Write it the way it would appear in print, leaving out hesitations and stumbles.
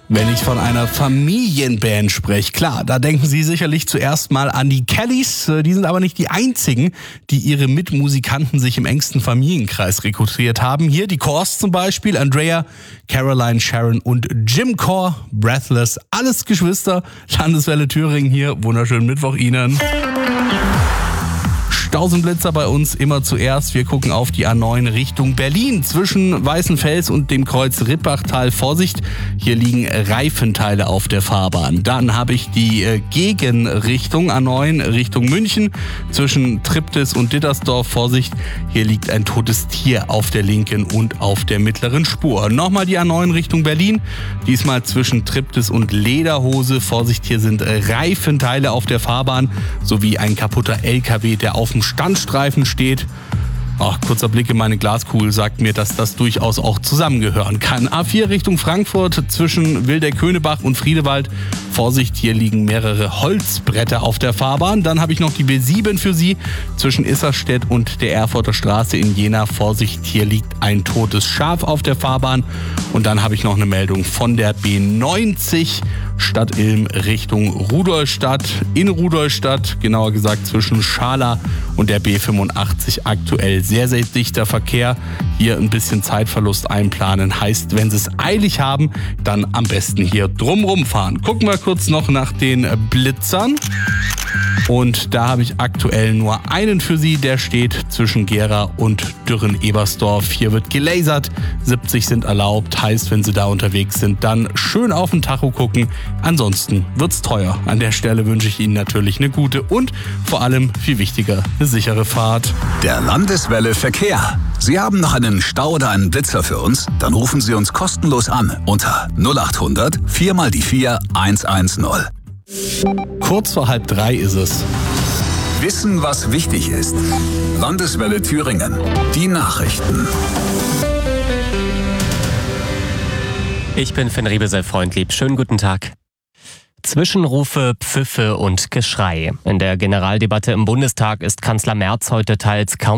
Wenn ich von einer Familienband spreche, klar, da denken Sie sicherlich zuerst mal an die Kellys. Die sind aber nicht die einzigen, die ihre Mitmusikanten sich im engsten Familienkreis rekrutiert haben. Hier die Corrs zum Beispiel, Andrea, Caroline, Sharon und Jim Corr, Breathless, alles Geschwister. Landeswelle Thüringen hier, wunderschönen Mittwoch Ihnen. Stausenblitzer bei uns immer zuerst. Wir gucken auf die A9 Richtung Berlin. Zwischen Weißenfels und dem Kreuz Rippachtal. Vorsicht, hier liegen Reifenteile auf der Fahrbahn. Dann habe ich die Gegenrichtung A9 Richtung München. Zwischen Triptis und Dittersdorf. Vorsicht, hier liegt ein totes Tier auf der linken und auf der mittleren Spur. Nochmal die A9 Richtung Berlin. Diesmal zwischen Triptis und Lederhose. Vorsicht, hier sind Reifenteile auf der Fahrbahn sowie ein kaputter LKW, der auf dem Standstreifen steht. Kurzer Blick in meine Glaskugel sagt mir, dass das durchaus auch zusammengehören kann. A4 Richtung Frankfurt zwischen Wildeck-Köhnebach und Friedewald. Vorsicht, hier liegen mehrere Holzbretter auf der Fahrbahn. Dann habe ich noch die B7 für Sie zwischen Isserstedt und der Erfurter Straße in Jena. Vorsicht, hier liegt ein totes Schaf auf der Fahrbahn. Und dann habe ich noch eine Meldung von der B90 Stadt Ilm Richtung Rudolstadt. In Rudolstadt, genauer gesagt zwischen Schala und der B85 aktuell sehr, sehr dichter Verkehr. Hier ein bisschen Zeitverlust einplanen. Heißt, wenn Sie es eilig haben, dann am besten hier drumrum fahren. Gucken wir kurz noch nach den Blitzern. Und da habe ich aktuell nur einen für Sie, der steht zwischen Gera und Dürren-Ebersdorf. Hier wird gelasert, 70 sind erlaubt, heißt, wenn Sie da unterwegs sind, dann schön auf den Tacho gucken. Ansonsten wird's teuer. An der Stelle wünsche ich Ihnen natürlich eine gute und vor allem, viel wichtiger, eine sichere Fahrt. Der Landeswelle Verkehr. Sie haben noch einen Stau oder einen Blitzer für uns? Dann rufen Sie uns kostenlos an unter 0800 4 mal die 4 110. Kurz vor 2:30 ist es. Wissen, was wichtig ist. Landeswelle Thüringen. Die Nachrichten. Ich bin Finn Riebesel-Freundlieb. Schönen guten Tag. Zwischenrufe, Pfiffe und Geschrei. In der Generaldebatte im Bundestag ist Kanzler Merz heute teils kaum